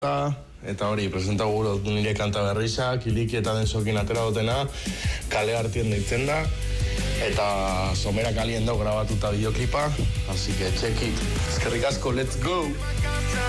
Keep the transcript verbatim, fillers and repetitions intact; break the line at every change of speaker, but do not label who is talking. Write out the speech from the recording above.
Eta hori, presenta gure nire kanta berriza, Kiliki eta Densokin atera dutena, Kale Artien deitzen da, eta Somera kalien dau grabatuta bideoklipa, así que check it. Eskerrik asko, let's go!